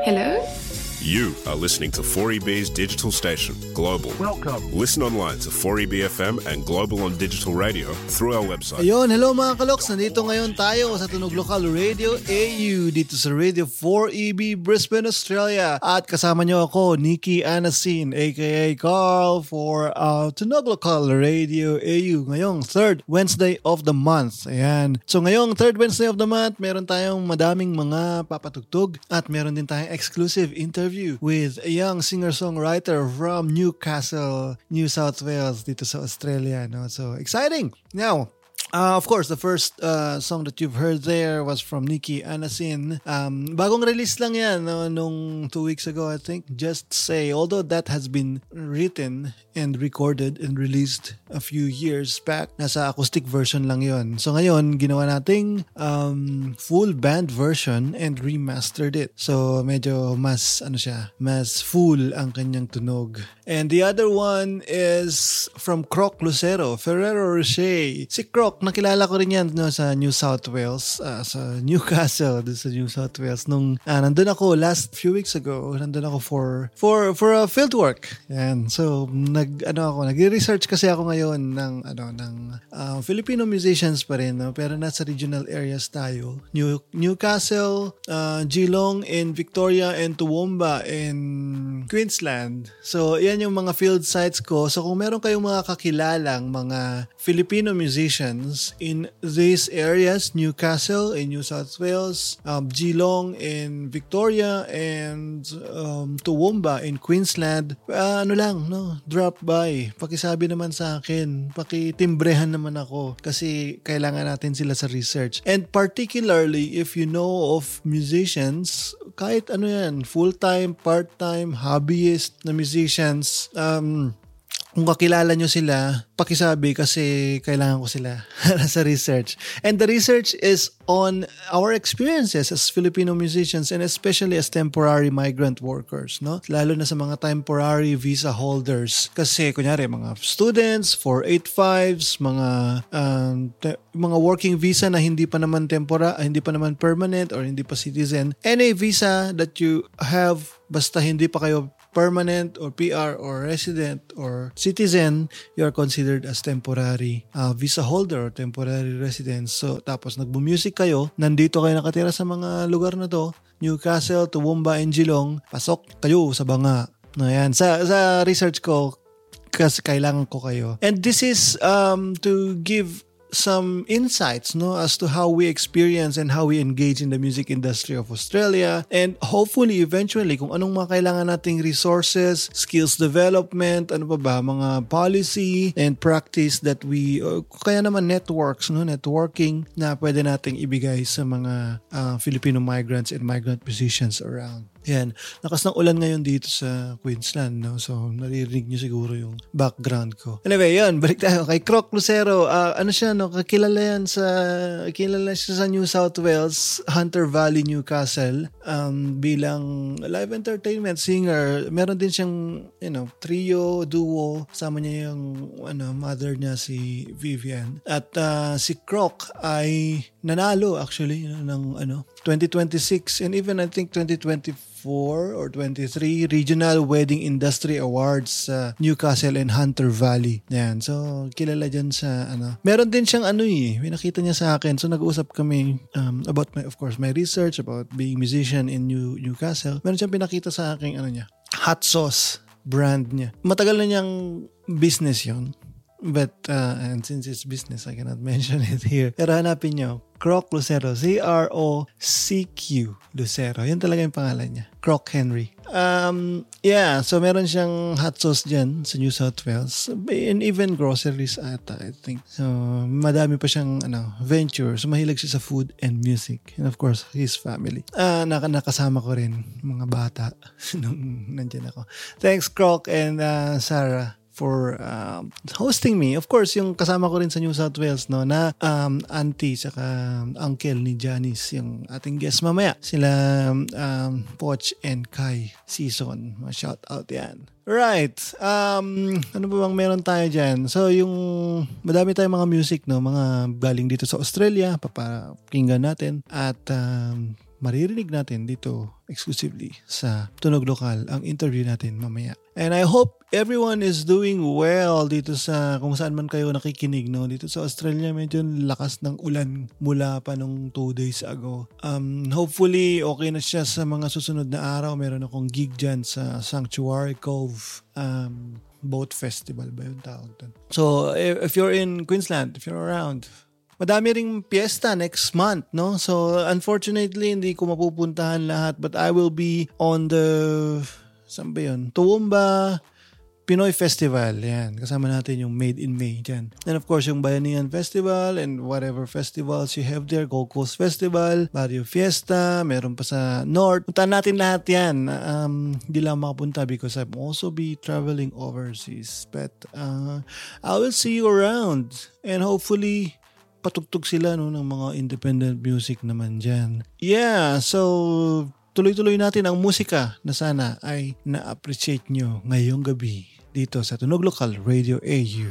Hello? You are listening to 4EB's digital station, Global. Welcome. Listen online to 4EB FM and Global on Digital Radio through our website. Ayun, hello mga kaloks. Nandito ngayon tayo sa Tunog Lokal Radio AU dito sa Radio 4EB Brisbane, Australia. At kasama niyo ako, Nikki Anasin, aka Carl for Tunog Lokal Radio AU. Ngayong third Wednesday of the month. Ayan. So ngayong third Wednesday of the month, meron tayong madaming mga papatugtog at meron din tayong exclusive interview with a young singer-songwriter from Newcastle, New South Wales dito sa Australia. No? So exciting! Now, of course, the first song that you've heard there was from Nikki Anasin. Bagong release lang yan nung 2 weeks ago, I think. Just Say. Although that has been written and recorded and released a few years back, nasa acoustic version lang yon. So ngayon, ginawa nating full band version and remastered it. So medyo mas full ang kanyang tunog. And the other one is from Croc Lucero, Ferrero Rocher. Si Croc, nakilala ko rin yan sa New South Wales, sa Newcastle, sa New South Wales. Nung nandun ako last few weeks ago, nandun ako for a field work. Yan. So nag-research kasi ako ngayon ng Filipino musicians pa rin, no? Pero nasa regional areas tayo. Newcastle, Geelong in Victoria, and Toowoomba in Queensland. So yan yung mga field sites ko. So kung meron kayong mga kakilalang mga Filipino musicians in these areas, Newcastle in New South Wales, Geelong in Victoria, and Toowoomba in Queensland, drop by. Pakisabi naman sa akin. Pakitimbrehan naman ako kasi kailangan natin sila sa research. And particularly if you know of musicians, kahit full-time, part-time, hobbyist na musicians, kung kakilala nyo sila, pakisabi kasi kailangan ko sila sa research. And the research is on our experiences as Filipino musicians and especially as temporary migrant workers, no? Lalo na sa mga temporary visa holders. Kasi kunyari mga students, 485s, mga working visa na hindi pa naman permanent or hindi pa citizen. Any visa that you have, basta hindi pa kayo permanent or PR or resident or citizen, you are considered as temporary visa holder or temporary resident. So, tapos nagbu-music kayo, nandito kayo nakatira sa mga lugar na to, Newcastle, Toowoomba, and Geelong, pasok kayo sa banga. Ayan, sa research ko, kasi kailangan ko kayo. And this is to give some insights, no, as to how we experience and how we engage in the music industry of Australia, and hopefully eventually kung anong mga kailangan nating resources, skills development, mga policy and practice that we kaya naman networking na pwede nating ibigay sa mga Filipino migrants and migrant musicians around. Yan. Lakas ng ulan ngayon dito sa Queensland, no? So, naririnig nyo siguro yung background ko. Anyway, yun. Balik tayo kay Croc Lucero. Kilala siya sa New South Wales, Hunter Valley, Newcastle, bilang live entertainment singer. Meron din siyang, trio, duo. Kasama niya yung, mother niya si Vivian. At si Croc ay nanalo actually ng 2026 and even I think 2024 or 23 Regional Wedding Industry Awards sa Newcastle and Hunter Valley. Yan. So, kilala dyan sa Meron din siyang may nakita niya sa akin. So, nag-uusap kami about my research about being musician in Newcastle. Meron siyang pinakita sa akin hot sauce brand niya. Matagal na niyang business yon. But, and since it's business, I cannot mention it here. Pero hanapin nyo, Croc Lucero, CROCQ Lucero. Yun talaga yung pangalan niya. Croc Henry. So meron siyang hot sauce dyan sa New South Wales. And even groceries ata, I think. So, madami pa siyang venture. So, mahilig siya sa food and music. And of course, his family. Nakasama ko rin mga bata nung nandyan ako. Thanks, Croc and Sarah, for hosting me. Of course, yung kasama ko rin sa New South Wales, no, na auntie saka uncle ni Janice, yung ating guest mamaya. Sila Poch and Kai Season. Shout out yan. Right. Ano ba bang meron tayo dyan? So, yung madami tayong mga music, no, mga galing dito sa Australia, papakinggan natin. At maririnig natin dito exclusively sa Tunog Lokal ang interview natin mamaya. And I hope everyone is doing well dito sa kung saan man kayo nakikinig, no? Dito sa Australia medyo lakas ng ulan mula pa nung 2 days ago. Hopefully okay na siya sa mga susunod na araw. Meron akong gig dyan sa Sanctuary Cove Boat Festival ba yung tawag doon. So if you're in Queensland, if you're around, madami ring piyesta next month, no? So unfortunately hindi ko mapupuntahan lahat, but I will be on the saan ba yun? Toowoomba Pinoy Festival. Yan. Kasama natin yung Made in May dyan. And of course, yung Bayanihan Festival and whatever festivals you have there. Gold Coast Festival, Barrio Fiesta, meron pa sa North. Puntaan natin lahat yan. Hindi lang makapunta because I'm also be traveling overseas. But I will see you around. And hopefully, patugtog sila no, ng mga independent music naman dyan. Yeah, so tuloy-tuloy natin ang musika na sana ay na-appreciate nyo ngayong gabi dito sa Tunog Lokal Radio AU.